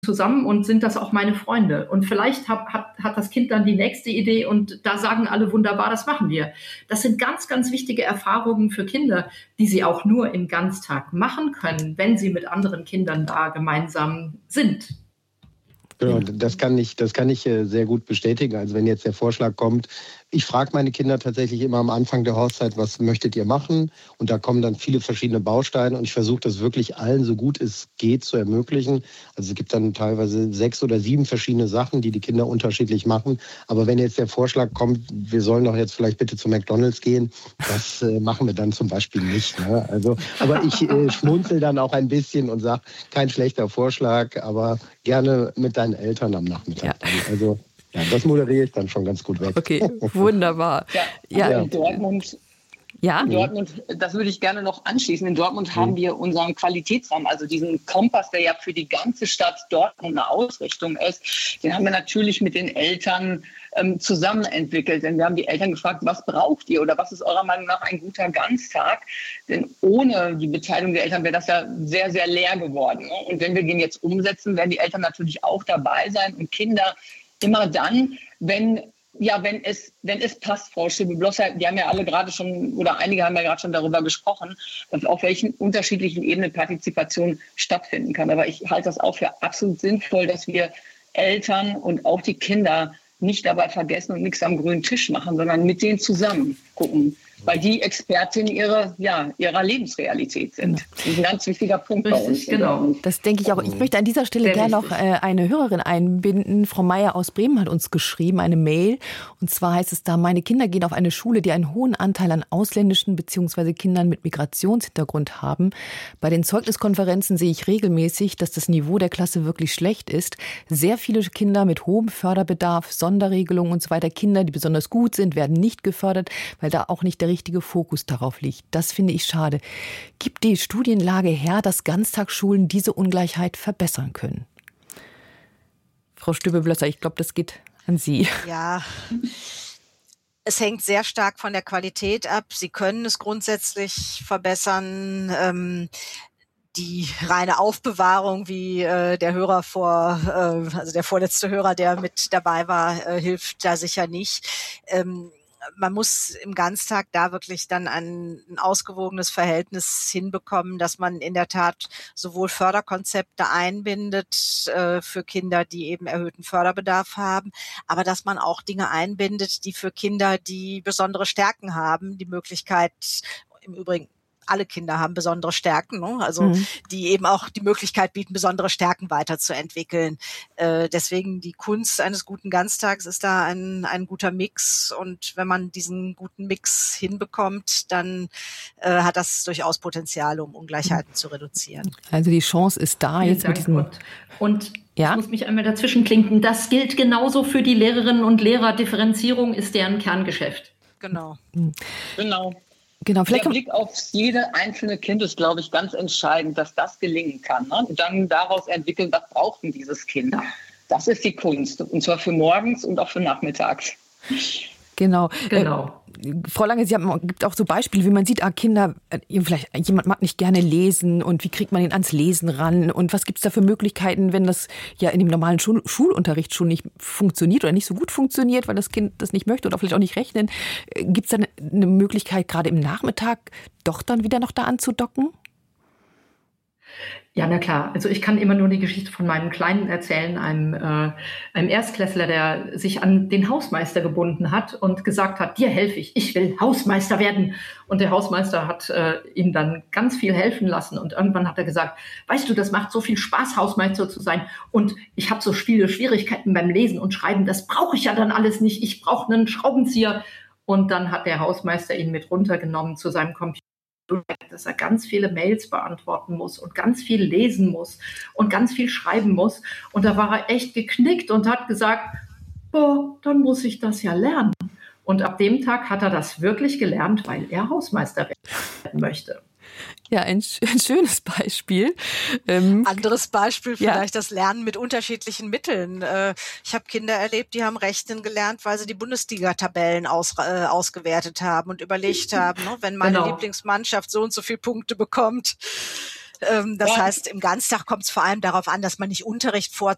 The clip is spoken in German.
zusammen und sind das auch meine Freunde. Und vielleicht hat das Kind dann die nächste Idee und da sagen alle wunderbar, das machen wir. Das sind ganz, ganz wichtige Erfahrungen für Kinder, die sie auch nur im Ganztag machen können, wenn sie mit anderen Kindern da gemeinsam sind. Genau, das kann ich sehr gut bestätigen. Also wenn jetzt der Vorschlag kommt, ich frage meine Kinder tatsächlich immer am Anfang der Hochzeit, was möchtet ihr machen? Und da kommen dann viele verschiedene Bausteine und ich versuche das wirklich allen so gut es geht zu ermöglichen. Also es gibt dann teilweise 6 oder 7 verschiedene Sachen, die Kinder unterschiedlich machen. Aber wenn jetzt der Vorschlag kommt, wir sollen doch jetzt vielleicht bitte zu McDonald's gehen, das machen wir dann zum Beispiel nicht. Ne? Also, aber ich schmunzel dann auch ein bisschen und sage, kein schlechter Vorschlag, aber gerne mit deinen Eltern am Nachmittag. Ja. Also ja, das moderiere ich dann schon ganz gut weg. Okay, wunderbar. In Dortmund, das würde ich gerne noch anschließen. In Dortmund haben wir unseren Qualitätsraum, also diesen Kompass, der ja für die ganze Stadt Dortmund eine Ausrichtung ist. Den haben wir natürlich mit den Eltern zusammen entwickelt. Denn wir haben die Eltern gefragt, was braucht ihr oder was ist eurer Meinung nach ein guter Ganztag? Denn ohne die Beteiligung der Eltern wäre das ja sehr, sehr leer geworden. Ne? Und wenn wir den jetzt umsetzen, werden die Eltern natürlich auch dabei sein und Kinder immer dann, wenn es passt, Frau Schäuble-Blosser, die haben ja alle gerade schon, oder einige haben ja gerade schon darüber gesprochen, auf welchen unterschiedlichen Ebenen Partizipation stattfinden kann. Aber ich halte das auch für absolut sinnvoll, dass wir Eltern und auch die Kinder nicht dabei vergessen und nichts am grünen Tisch machen, sondern mit denen zusammen gucken, weil die Expertin ihrer Lebensrealität sind. Das ist ein ganz wichtiger Punkt bei uns. Genau. Das denke ich auch. Ich möchte an dieser Stelle gerne noch eine Hörerin einbinden. Frau Meier aus Bremen hat uns geschrieben, eine Mail. Und zwar heißt es da, meine Kinder gehen auf eine Schule, die einen hohen Anteil an ausländischen bzw. Kindern mit Migrationshintergrund haben. Bei den Zeugniskonferenzen sehe ich regelmäßig, dass das Niveau der Klasse wirklich schlecht ist. Sehr viele Kinder mit hohem Förderbedarf, Sonderregelungen und so weiter, Kinder, die besonders gut sind, werden nicht gefördert, weil da auch nicht der richtige Fokus darauf liegt. Das finde ich schade. Gibt die Studienlage her, dass Ganztagsschulen diese Ungleichheit verbessern können? Frau Schäuble-Blosser, ich glaube, das geht an Sie. Ja, es hängt sehr stark von der Qualität ab. Sie können es grundsätzlich verbessern. Die reine Aufbewahrung, wie der Hörer also der vorletzte Hörer, der mit dabei war, hilft da sicher nicht. Man muss im Ganztag da wirklich dann ein ausgewogenes Verhältnis hinbekommen, dass man in der Tat sowohl Förderkonzepte einbindet für Kinder, die eben erhöhten Förderbedarf haben, aber dass man auch Dinge einbindet, die für Kinder, die besondere Stärken haben, die Möglichkeit, im Übrigen alle Kinder haben besondere Stärken, ne? Also die eben auch die Möglichkeit bieten, besondere Stärken weiterzuentwickeln. Deswegen die Kunst eines guten Ganztags ist da ein guter Mix. Und wenn man diesen guten Mix hinbekommt, dann hat das durchaus Potenzial, um Ungleichheiten zu reduzieren. Also die Chance ist da jetzt mit diesem... Und ich muss mich einmal dazwischen klinken. Das gilt genauso für die Lehrerinnen und Lehrer. Differenzierung ist deren Kerngeschäft. Genau. Genau, der Blick auf jede einzelne Kind ist, glaube ich, ganz entscheidend, dass das gelingen kann. Ne? Und dann daraus entwickeln, was braucht denn dieses Kind? Das ist die Kunst. Und zwar für morgens und auch für nachmittags. Genau. Frau Lange, gibt auch so Beispiele, wie man sieht, Kinder, vielleicht jemand mag nicht gerne lesen und wie kriegt man ihn ans Lesen ran und was gibt es da für Möglichkeiten, wenn das ja in dem normalen Schulunterricht schon nicht funktioniert oder nicht so gut funktioniert, weil das Kind das nicht möchte oder vielleicht auch nicht rechnen. Gibt es da eine Möglichkeit, gerade im Nachmittag doch dann wieder noch da anzudocken? Ja, na klar. Also ich kann immer nur die Geschichte von meinem Kleinen erzählen, einem Erstklässler, der sich an den Hausmeister gebunden hat und gesagt hat, dir helfe ich will Hausmeister werden. Und der Hausmeister hat ihm dann ganz viel helfen lassen. Und irgendwann hat er gesagt, weißt du, das macht so viel Spaß, Hausmeister zu sein. Und ich habe so viele Schwierigkeiten beim Lesen und Schreiben. Das brauche ich ja dann alles nicht. Ich brauche einen Schraubenzieher. Und dann hat der Hausmeister ihn mit runtergenommen zu seinem Computer, dass er ganz viele Mails beantworten muss und ganz viel lesen muss und ganz viel schreiben muss. Und da war er echt geknickt und hat gesagt, boah, dann muss ich das ja lernen. Und ab dem Tag hat er das wirklich gelernt, weil er Hausmeister werden möchte. Ja, ein schönes Beispiel. Anderes Beispiel vielleicht das Lernen mit unterschiedlichen Mitteln. Ich habe Kinder erlebt, die haben Rechnen gelernt, weil sie die Bundesliga-Tabellen ausgewertet haben und überlegt haben, ne, wenn meine Lieblingsmannschaft so und so viele Punkte bekommt. Das heißt, im Ganztag kommt es vor allem darauf an, dass man nicht Unterricht